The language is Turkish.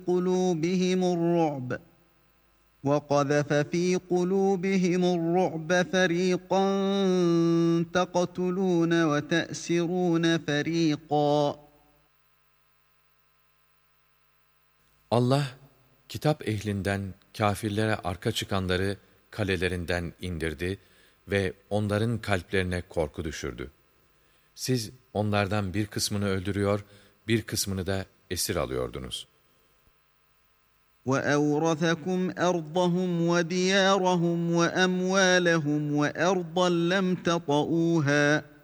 قُلُوبِهِمُ الرُّعْبَ وَقَذَفَ فِي قُلُوبِهِمُ الرُّعْبَ فَرِيقًا تَقْتُلُونَ وَتَأْسِرُونَ فَرِيقًا. Allah, kitap ehlinden kâfirlere arka çıkanları kalelerinden indirdi ve onların kalplerine korku düşürdü. Siz onlardan bir kısmını öldürüyor, bir kısmını da esir alıyordunuz. وَأَوْرَثَكُمْ أَرْضَهُمْ وَدِيَارَهُمْ وَأَمْوَالَهُمْ وَأَرْضًا لَمْ تَطَئُوهَا